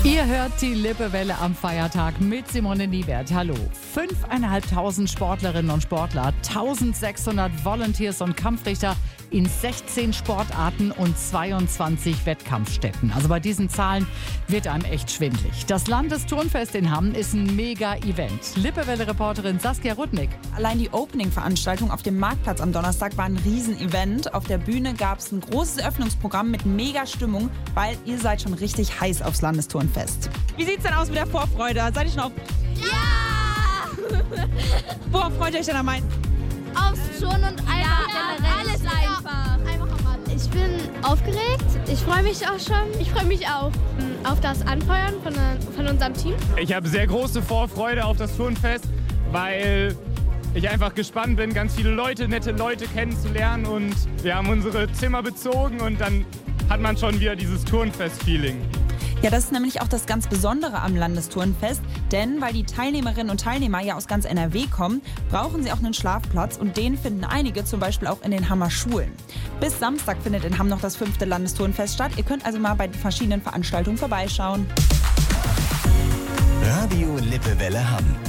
Ihr hört die Lippewelle am Feiertag mit Simone Niewert. Hallo. 5.500 Sportlerinnen und Sportler, 1.600 Volunteers und Kampfrichter in 16 Sportarten und 22 Wettkampfstätten. Also bei diesen Zahlen wird einem echt schwindlig. Das Landesturnfest in Hamm ist ein Mega-Event. Lippewelle-Reporterin Saskia Rudnick. Allein die Opening-Veranstaltung auf dem Marktplatz am Donnerstag war ein Riesen-Event. Auf der Bühne gab es ein großes Eröffnungsprogramm mit Mega-Stimmung, weil ihr seid schon richtig heiß aufs Landesturnfest. Wie sieht's denn aus mit der Vorfreude? Seid ihr schon auf... Ja! Worauf freut ihr euch denn am meisten? Aufs Turnen und einfach alles einfach. Ich bin aufgeregt. Ich freue mich auch schon. Ich freue mich auch auf das Anfeuern von unserem Team. Ich habe sehr große Vorfreude auf das Turnfest, weil ich einfach gespannt bin, ganz viele Leute, nette Leute kennenzulernen. Und wir haben unsere Zimmer bezogen und dann hat man schon wieder dieses Turnfest-Feeling. Ja, das ist nämlich auch das ganz Besondere am Landesturnfest, denn weil die Teilnehmerinnen und Teilnehmer ja aus ganz NRW kommen, brauchen sie auch einen Schlafplatz und den finden einige zum Beispiel auch in den Hammer Schulen. Bis Samstag findet in Hamm noch das 5. Landesturnfest statt. Ihr könnt also mal bei den verschiedenen Veranstaltungen vorbeischauen. Radio Lippewelle Hamm.